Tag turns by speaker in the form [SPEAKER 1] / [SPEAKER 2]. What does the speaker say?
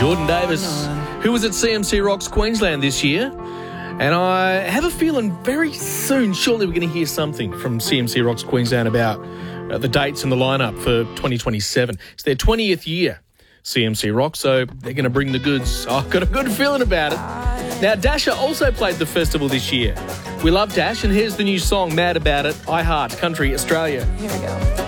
[SPEAKER 1] Jordan Davis, who was at CMC Rocks Queensland this year. And I have a feeling very soon, shortly, we're going to hear something from CMC Rocks Queensland about the dates and the lineup for 2027. It's their 20th year, CMC Rocks, so they're going to bring the goods. I've got a good feeling about it. Now, Dasher also played the festival this year. We love Dash, and here's the new song, Mad About It, I Heart Country Australia.
[SPEAKER 2] Here we go.